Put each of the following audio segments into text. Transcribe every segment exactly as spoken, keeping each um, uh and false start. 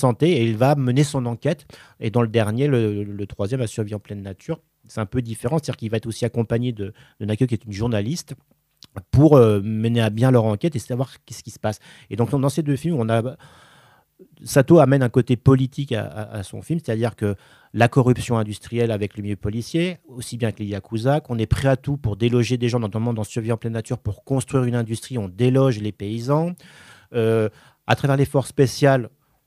santé et il va mener son enquête. Et dans le dernier, le, le troisième, La survie en pleine nature, c'est un peu différent. C'est-à-dire qu'il va être aussi accompagné de, de Nakeo, qui est une journaliste, pour euh, mener à bien leur enquête et savoir qu'est-ce qui se passe. Et donc, dans ces deux films, on a... Sato amène un côté politique à, à, à son film, c'est-à-dire que la corruption industrielle avec le milieu policier, aussi bien que les Yakuza, qu'on est prêt à tout pour déloger des gens, notamment dans Survie en pleine nature, pour construire une industrie, on déloge les paysans. Euh, à travers les forces spéciales,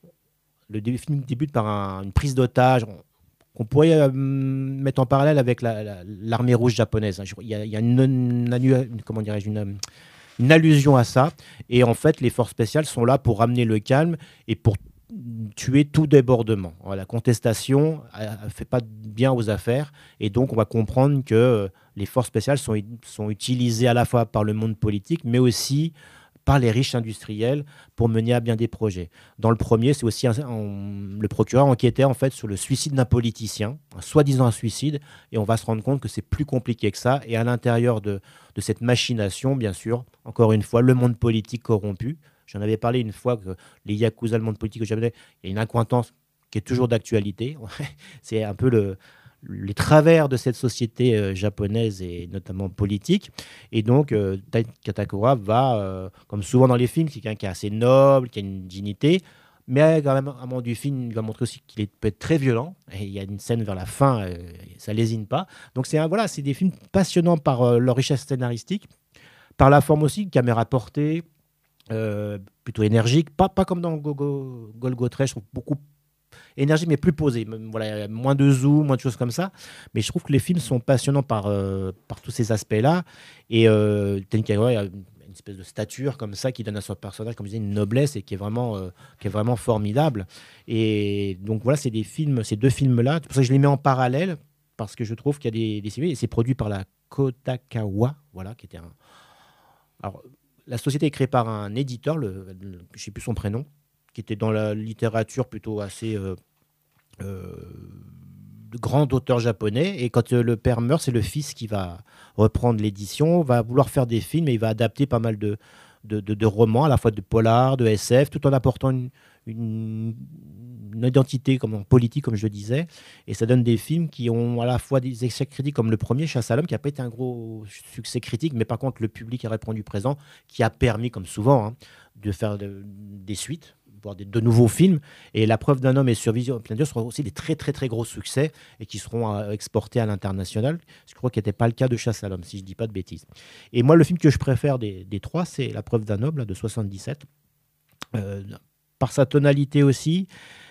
le dé- film débute par un- une prise d'otage qu'on pourrait euh, mettre en parallèle avec la- la- l'armée rouge japonaise. hein. Je- Il y a, il y a une, une, une- comment dirais-je, une, une allusion à ça. Et en fait, les forces spéciales sont là pour ramener le calme et pour tuer tout débordement. La contestation ne fait pas de bien aux affaires. Et donc, on va comprendre que euh, les forces spéciales sont, sont utilisées à la fois par le monde politique, mais aussi par les riches industriels pour mener à bien des projets. Dans le premier, c'est aussi un, un- le procureur enquêtait en fait sur le suicide d'un politicien, un soi-disant un suicide, et on va se rendre compte que c'est plus compliqué que ça. Et à l'intérieur de, de cette machination, bien sûr, encore une fois, le monde politique corrompu. J'en avais parlé une fois que les Yakuza, le monde politique au Japon, il y a une accointance qui est toujours d'actualité. C'est un peu le, les travers de cette société euh, japonaise et notamment politique. Et donc, euh, Tai Katakura va, euh, comme souvent dans les films, c'est quelqu'un qui est assez noble, qui a une dignité, mais quand même, à un moment du film, il va montrer aussi qu'il est- peut être très violent. Et il y a une scène vers la fin, euh, ça lésine pas. Donc, c'est un- voilà, c'est des films passionnants par euh, leur richesse scénaristique, par la forme aussi, caméra portée, euh, plutôt énergique, pas, pas comme dans Gogo, Golgothra, je trouve beaucoup énergique, mais plus posé. Même, voilà, moins de zoom, moins de choses comme ça. Mais je trouve que les films sont passionnants par, euh, par tous ces aspects-là. Et euh, Tenkaiwa a une, une espèce de stature comme ça qui donne à son personnage, comme je disais, une noblesse et qui est vraiment, euh, qui est vraiment formidable. Et donc voilà, c'est des films, ces deux films-là. C'est pour ça que je les mets en parallèle, parce que je trouve qu'il y a des, des séries, et c'est produit par la Kodakawa, voilà, qui était un... Alors, la société est créée par un éditeur, le, le- je ne sais plus son prénom, qui était dans la littérature plutôt assez euh, euh, de grand auteur japonais. Et quand euh, le père meurt, c'est le fils qui va reprendre l'édition, va vouloir faire des films et il va adapter pas mal de, de, de- de romans, à la fois de polar, de S F, tout en apportant une, une- une identité comme politique, comme je le disais. Et ça donne des films qui ont à la fois des échecs critiques, comme le premier, Chasse à l'homme, qui n'a pas été un gros succès critique, mais par contre, le public a répondu présent, qui a permis, comme souvent, hein, de faire de- des suites, voire des- de nouveaux films. Et La preuve d'un homme et Survie en pleine nature seront aussi des très, très, très gros succès et qui seront euh, exportés à l'international. Je crois qu'il n'était pas le cas de Chasse à l'homme, si je ne dis pas de bêtises. Et moi, le film que je préfère des, des trois, c'est La preuve d'un homme, là, de soixante-dix-sept. Euh, par sa tonalité aussi,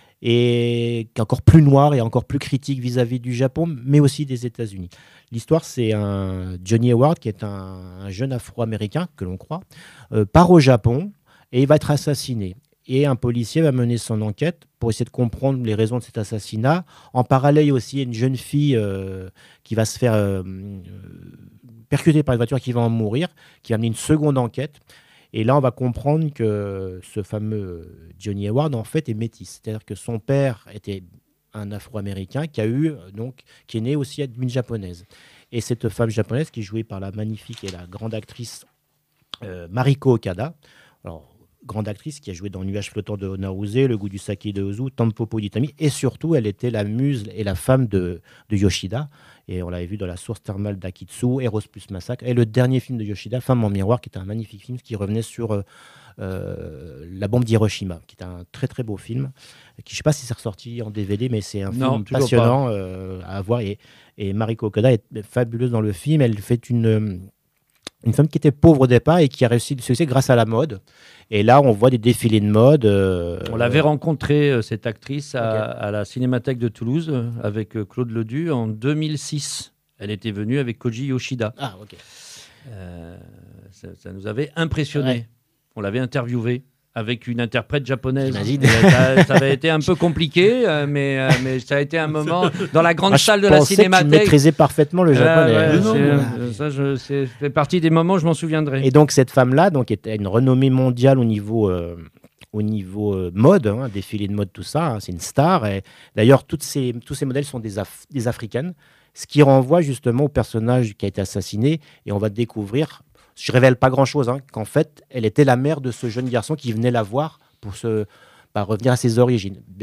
et qui est encore plus noir et encore plus critique vis-à-vis du Japon, mais aussi des États-Unis. L'histoire, c'est un Johnny Howard, qui est un, un jeune Afro-Américain, que l'on croit, euh, part au Japon et il va être assassiné. Et un policier va mener son enquête pour essayer de comprendre les raisons de cet assassinat. En parallèle, il y a aussi une jeune fille euh, qui va se faire euh, euh, percuter par une voiture, qui va en mourir, qui va mener une seconde enquête. Et là, on va comprendre que ce fameux Johnny Howard, en fait, est métis. C'est-à-dire que son père était un Afro-Américain qui a eu, euh, donc, qui est né aussi d'une japonaise. Et cette femme japonaise, qui est jouée par la magnifique et la grande actrice euh, Mariko Okada, alors, grande actrice qui a joué dans Nuages flottants de Naruse, Le goût du saké de Ozu, Tampopo d'Itami, et surtout, elle était la muse et la femme de, de Yoshida. Et on l'avait vu dans La source thermale d'Akitsu, Eros plus Massacre, et le dernier film de Yoshida, Femme en miroir, qui était un magnifique film qui revenait sur euh, euh, la bombe d'Hiroshima, qui est un très très beau film, qui, je ne sais pas si c'est ressorti en D V D, mais c'est un Non, film toujours passionnant euh, à voir. Et, et Mariko Okada est fabuleuse dans le film. Elle fait une, une femme qui était pauvre au départ et qui a réussi le succès grâce à la mode. Et là, on voit des défilés de mode. euh, On l'avait rencontrée, euh, cette actrice, à, Ok. à la Cinémathèque de Toulouse, euh, avec euh, Claude Ledoux, en deux mille six. Elle était venue avec Koji Yoshida. Ah, ok. Euh, ça, ça nous avait impressionnés. Ouais. On l'avait interviewée avec une interprète japonaise. J'imagine. Et Ça, ça avait été un peu compliqué, euh, mais, euh, mais ça a été un moment dans la grande Moi, je salle de la pensais que tu Cinémathèque. maîtrisais parfaitement le Ouais, japonais. ouais, Non, c'est- non. euh, ça, je, c'est fait partie des moments où je m'en souviendrai. Et donc cette femme-là, donc était une renommée mondiale au niveau euh, au niveau euh, mode, hein, défilé de mode, tout ça. Hein, c'est une star. Et d'ailleurs, toutes ces, tous ces modèles sont des, Af- des Africaines, ce qui renvoie justement au personnage qui a été assassiné. Et on va découvrir, je révèle pas grand-chose, hein, qu'en fait, elle était la mère de ce jeune garçon qui venait la voir pour se par revenir à ses origines.